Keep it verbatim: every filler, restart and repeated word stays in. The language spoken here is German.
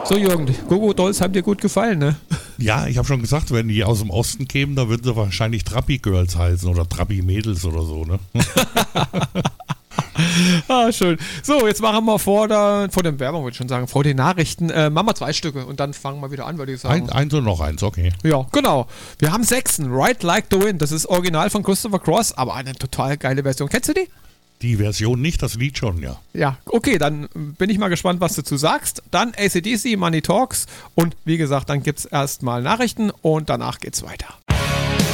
So Jürgen, Gogo Dolls haben dir gut gefallen, ne? Ja, ich habe schon gesagt, wenn die aus dem Osten kämen, da würden sie wahrscheinlich Trappi Girls heißen oder Trappi Mädels oder so, ne? Ah, schön. So, jetzt machen wir vor der, vor der Werbung, würde ich schon sagen, vor den Nachrichten, äh, machen wir zwei Stücke und dann fangen wir wieder an, würde ich sagen. Ein, eins und noch eins, okay. Ja, genau. Wir haben Sechsen, Ride Like the Wind. Das ist original von Christopher Cross, aber eine total geile Version. Kennst du die? Die Version nicht, das Lied schon, ja. Ja, okay, dann bin ich mal gespannt, was du dazu sagst. Dann A C D C, Money Talks und wie gesagt, dann gibt es erstmal Nachrichten und danach geht's weiter.